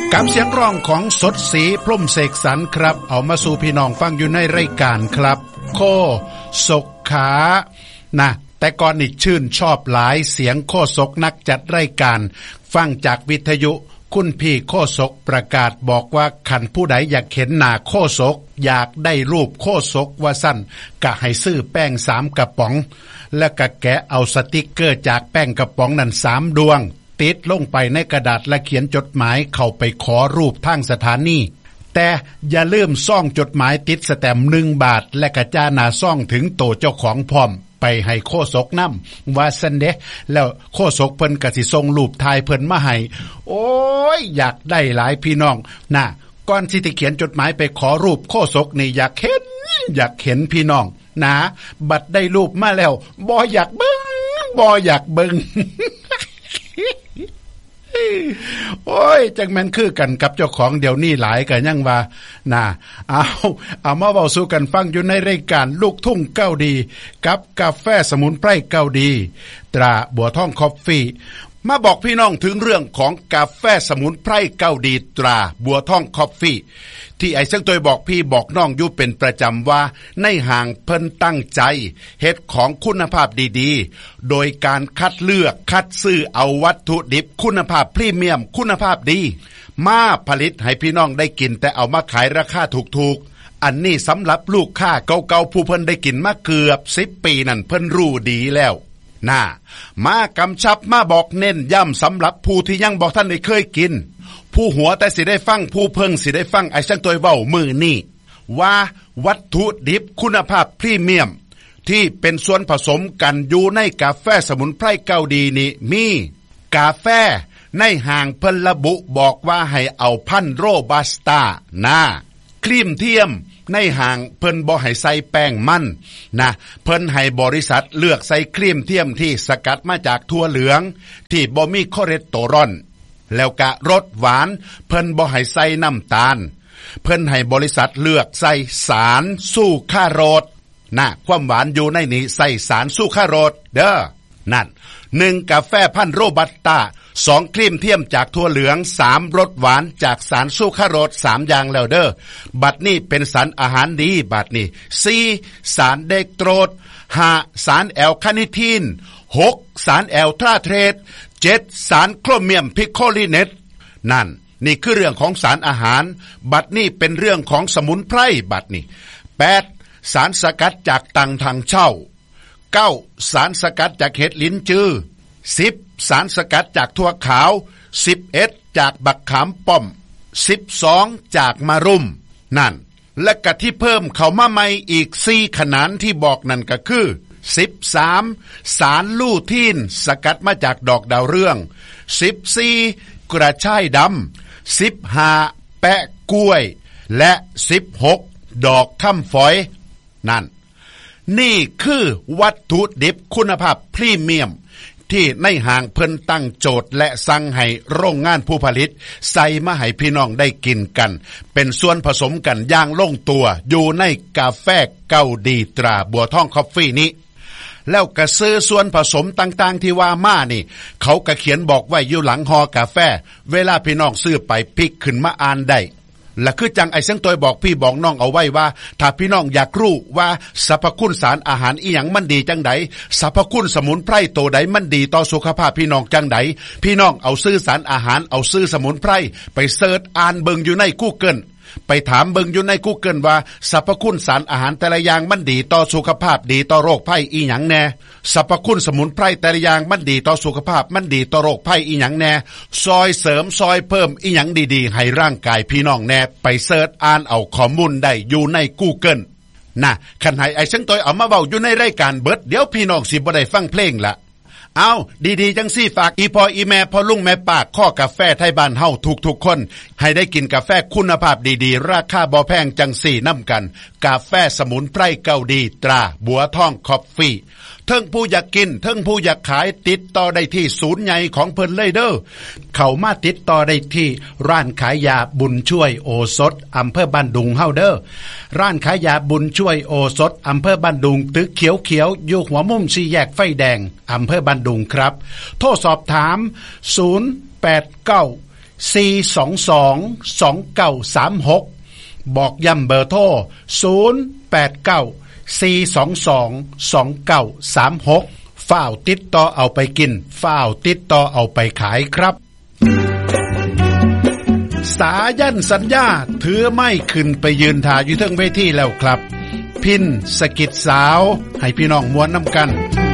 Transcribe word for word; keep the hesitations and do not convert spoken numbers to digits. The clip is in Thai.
กับเสียงร้องของสดศรีพรหมเสกสรรครับเอามาสู่พี่น้องฟังอยู่ในรายการครับโคศกขานะแต่ก่อนนี่ชื่นชอบหลายเสียงโคศกนักจัดรายการฟังจากวิทยุคุณพี่โคศกประกาศบอกว่าคันผู้ใดอยากเห็นหน้าโคศกอยากได้รูปโคศกว่าสั้นก็ให้ซื้อแป้งสามกระป๋องแล้วก็แกะเอาสติกเกอร์จากแป้งกระป๋องนั้นสามดวงติดลงไปในกระดาษและเขียนจดหมายเข้าไปขอรูปทางสถานีแต่อย่าลืมซ่องจดหมายติดสแตมป์หนึ่งบาทและกระจาหน้าซ่องถึงโตเจ้าของพร้อมไปให้โคศกนำว่าซั่นเด้แล้วโคศกเพิ่นก็สิส่งรูปถ่ายเพิ่นมาให้โอ้ยอยากได้หลายพี่น้องน่ะก่อนสิที่เขียนจดหมายไปขอรูปโคศกนี่อยากเห็นอยากเห็นพี่น้องนะบัดได้รูปมาแล้วบ่อยากเบิ่งบ่อยากเบิ่ง โอ้ยจังแม่นคือกันกับเจ้าของเดี๋ยวนี้หลายก็ยังว่าน่ะเอาเอามาเว้าสู่กันฟังอยู่ในรายการลูกทุ่งเก้าดีกับกาแฟสมุนไพรเก้าดีตราบัวทองคอฟฟี่มาบอกพี่น้องถึงเรื่องของกาแฟสมุนไพรเก้าดีตราบัวทองคอฟฟี่ที่ไอ้เสิ่งตัวบอกพี่บอกน้องอยู่เป็นประจำว่าในห้างเพิ่นตั้งใจเฮ็ดของคุณภาพดีๆโดยการคัดเลือกคัดซื้อเอาวัตถุดิบคุณภาพพรีเมียมคุณภาพดีมาผลิตให้พี่น้องได้กินแต่เอามาขายราคาถูกๆอันนี้สำหรับลูกค้าเก่าๆผู้เพิ่นได้กินมาเกือบสิบปีนั่นเพิ่นรู้ดีแล้วน่ามากำชับมาบอกเน้นย้ำสำหรับผู้ที่ยังบอกท่านได้เคยกินผู้หัวแต่สิได้ฟังผู้เพิ่งสิได้ฟังไอ้จังตัวเว้ามือนี่ว่าวัตถุดิบคุณภาพพรีเมียมที่เป็นส่วนผสมกันอยู่ในกาแฟสมุนไพรเก้าดีนี่มีกาแฟในห้างเพิ่นระบุบอกว่าให้เอาพันธุ์โรบัสต้านะครีมเทียมในห้างเพิ่นบ่ให้ใส่แป้งมันนะเพิ่นให้บริษัทเลือกใส่ครีมเทียมที่สกัดมาจากถั่วเหลืองที่บ่มีคอเลสเตอรอลแล้วก็รสหวานเพิ่นบ่ให้ใส่น้ำตาลเพิ่นให้บริษัทเลือกใส่สารสู้ค่าโรสนะความหวานอยู่ในนี้ใส่สารสู้ค่าโรสเด้อนั่นหนึ่งกาแฟพันธุ์โรบัสต้าสองครีมเทียมจากถั่วเหลืองสามรสหวานจากสารสู้ค่าโรสสามอย่างแล้วเด้อบัดนี้เป็นสารอาหารดีบัดนี้สี่สารเดกโตรสห้าสารแอลคาเนทีนหกสารแอลทราเทรตเจ็ดสารโครเมียมพิโคลีเนตนั่นนี่คือเรื่องของสารอาหารบัดนี้เป็นเรื่องของสมุนไพรบัดนี้แปดสารสกัดจากตังถังเช่าเก้าสารสกัดจากเห็ดลิ้นจือสิบสารสกัดจากถั่วขาวสิบเอ็ดจากบักขามป้อมสิบสองจากมะรุมนั่นและกะที่เพิ่มเข้ามาใหม่อีกสี่ขนานที่บอกนั่นก็คือสิบสามสารลูทีนสกัดมาจากดอกดาวเรืองสิบสี่กระชายดำสิบห้าแปะกล้วยและสิบหกดอกข้ามฝอยนั่นนี่คือวัตถุดิบคุณภาพพรีเมียมที่ในห้างเพิ่นตั้งโจทย์และสั่งให้โรงงานผู้ผลิตใส่มาให้พี่น้องได้กินกันเป็นส่วนผสมกันอย่างลงตัวอยู่ในกาแฟเก้าดีตราบัวทองคอฟฟี่นี้แล้วก็ซื้อส่วนผสมต่างๆที่ว่ามานี่เขาก็เขียนบอกไว้อยู่หลังห่อกาแฟเวลาพี่น้องซื้อไปพลิกขึ้นมาอ่านได้และคือจังไอ้เสียงตัวบอกพี่บอกน้องเอาไว้ว่าถ้าพี่น้องอยากรู้ว่าสรรพคุณสารอาหารอีหยังมันดีจังไดสรรพคุณสมุนไพรตัวใดมันดีต่อสุขภาพพี่น้องจังไดพี่น้องเอาซื้อสารอาหารเอาซื้อสมุนไพรไปเสิร์ชอ่านเบิ่งอยู่ใน Google ไปถามเบิ่งอยู่ใน Google ว่าสรรพคุณสารอาหารแต่ละอย่างมันดีต่อสุขภาพดีต่อโรคภัยอีหยังแน่สรรพคุณสมุนไพรแต่ละอย่างมันดีต่อสุขภาพมันดีต่อโรคภัยอีหยังแน่ซอยเสริมซอยเพิ่มอีหยังดีๆให้ร่างกายพี่น้องแน่ไปเสิร์ชอ่านเอาข้อมูลได้อยู่ใน Google นะคันให้ไอ้เสิ่งตัวเอามาเว้าอยู่ในรายการเบิดเดี๋ยวพี่น้องสิบ่ได้ฟังเพลงละเอาดีๆจังซี่ฝากอีพ่ออีแม่พ่อลุงแม่ป้าข้อกาแฟไทยบ้านเฮาทุกๆคนให้ได้กินกาแฟคุณภาพดีๆราคาบ่แพงจังซี่นำกันกาแฟสมุนไพรเก้าดีตราบัวทองคอฟฟี่เทิงผู้อยากกินเทิงผู้อยากขายติดต่อได้ที่ศูนย์ใหญ่ของเพิ่นเลยเด้อเข้ามาติดต่อได้ที่ร้านขายยาบุญช่วยโอสถอำเภอบ้านดุงเฮาเด้อร้านขายยาบุญช่วยโอสถอำเภอบ้านดุงตึกเขียวๆอยู่หัวมุมสี่แยกไฟแดงอำเภอบ้านดุงครับโทรสอบถามศูนย์ แปด เก้าสี่ สอง สอง สอง เก้า สาม หกบอกย้ำเบอร์โทรศูนย์ แปด เก้า สี่ สอง สอง สอง เก้า สาม หกฝ้าวติดต่อเอาไปกินฝ้าวติดต่อเอาไปขายครับสายันสัญญาถือไม่ขึ้นไปยืนถ่ายอยู่เทิงเวทีแล้วครับพินสกิดสาวให้พี่น้องมวนน้ำกัน